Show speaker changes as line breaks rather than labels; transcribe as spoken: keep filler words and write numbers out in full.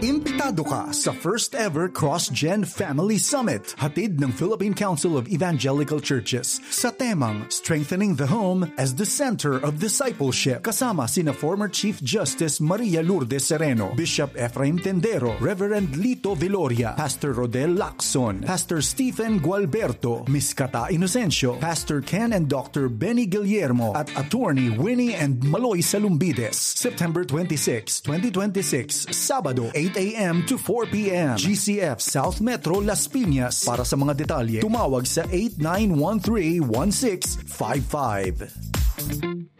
Imbitado ka sa first ever Cross-Gen Family Summit, hatid ng Philippine Council of Evangelical Churches sa temang Strengthening the Home as the Center of Discipleship. Kasama sina former Chief Justice Maria Lourdes Sereno, Bishop Efraim Tendero, Reverend Lito Viloria, Pastor Rodel Lacson, Pastor Stephen Gualberto, Miss Kata Inocencio, Pastor Ken and Doctor Benny Guillermo, at Attorney Winnie and Maloy Salumbides. September twenty-sixth, twenty twenty-six, Sabado, eight a.m. to four p.m. G C F South Metro Las Piñas. Para sa mga detalye, tumawag sa eight nine one three one six five five.